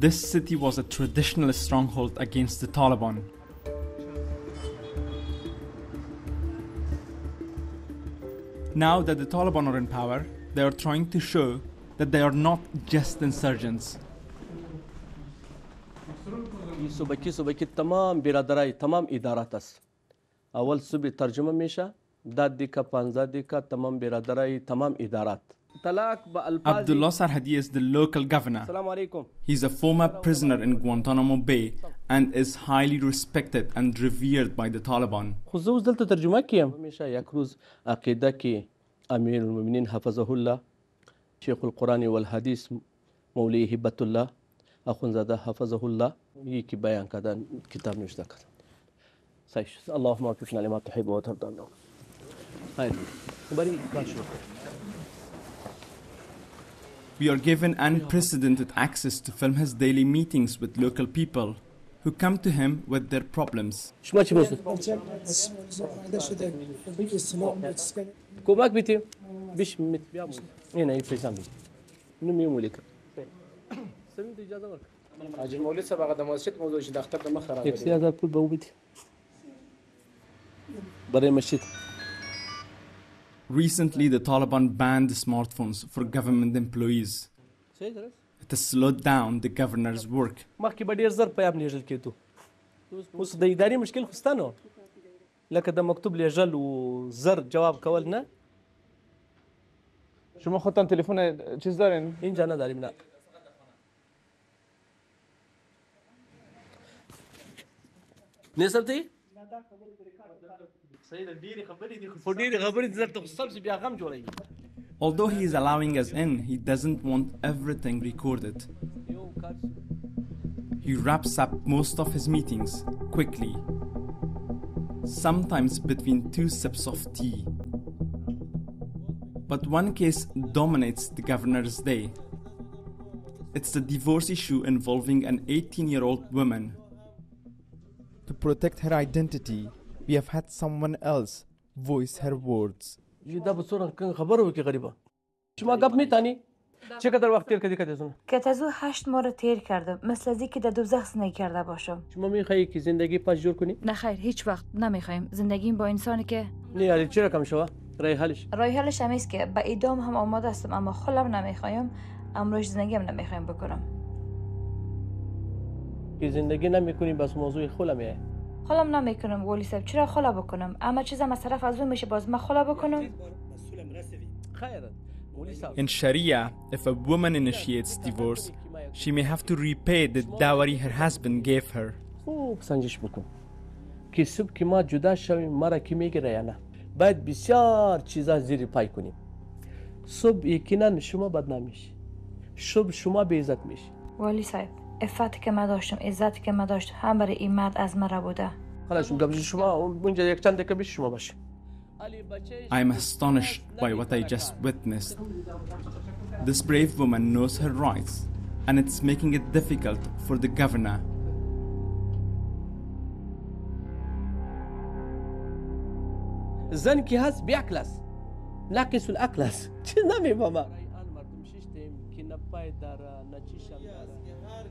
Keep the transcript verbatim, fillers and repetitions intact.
This city was a traditional stronghold against the Taliban. Now that the Taliban are in power, they are trying to show that they are not just insurgents. صوبه کې صوبه کې تمام برادرای تمام ادارات است. اول صوبه ترجمه میشه داد دیکا پانزده دیکا تمام برادرای تمام ادارات. Abdullah Sarhadi is the local governor. He's a former prisoner in Guantanamo Bay and is highly respected and revered by the Taliban. خو زه اوس دلته ترجمه کوم. همیشه یک روز عقیده کې امیر المؤمنین حفظه الله شیخ القرآن والحدیث مولوی هبت الله اخوندزاده حفظه الله یکی بیان کردن کتاب نوشته کردن. صحیح. اللهم وفقنا لما تحب وترضى. هاي بري کاشو. We are given unprecedented access to film his daily meetings with local people who come to him with their problems. کمک بیتی بیش میت بیام اینه ایفریسان بی نمی مولیک سمید اجازه ورک حاجی مولوی صاحب هغه د مسجد موضوع چې د اختر د مخ راغلی یک سی هزار پول به وبیتی برای مسجد. Recently, the Taliban banned smartphones for government employees. It has slowed down the governor's work. مخکې به ډېر زر پیام لیږل کېدو اوس د اداري مشکل خو سته نو لکه د مکتوب لیږل و زر جواب کول نه. شما خودتان تلفن چیز دارین؟ اینجا نداریم نه. نیستم Although he is allowing us in, he doesn't want everything recorded. He wraps up most of his meetings quickly, sometimes between two sips of tea. But one case dominates the governor's day. It's the divorce issue involving an eighteen-year-old woman. To protect her identity, we have had someone else voice her words. چقدر وقت تیر کردی کدازون؟ کدازو هشت ماه تیر کردم مثل ازی که در دوزخ زندگی کرده باشم. شما میخوایی که زندگی پاش جور کنی؟ نه خیر هیچ وقت نمیخوایم زندگیم با انسانی که نه یعنی چرا کم شوا؟ رای حلش رای حلش همیست که با اعدام هم آماده هستم اما خودم نمیخوایم امروز زندگیم نمیخوایم بکنم. که زندگی نمیکنیم بس موضوع خودم میه. خودم نمیکنم ولی صاحب چرا خلا بکنم اما چیزم از طرف از اون میشه باز ما خلا بکنم. خیرت. In Sharia, if a woman initiates divorce, she may have to repay the dowry her husband gave her. خوب سنجش بکن که صبح که ما جدا شویم مرا کی میگیره یا نه باید بسیار چیزا زیر پای کنیم. صبح یقینا شما بدنام میشی صبح شما به عزت میشی. ولی صاحب عفتی که من داشتم عزتی که من داشت هم برای این مرد از مرا بوده. خلاص میگم شما اونجا یک چند دقیقه بیش شما باشه. I am astonished by what I just witnessed. This brave woman knows her rights, and it's making it difficult for the governor. زن کی هست بیاکلاس ناقص الاکلاس چه نمیفهمم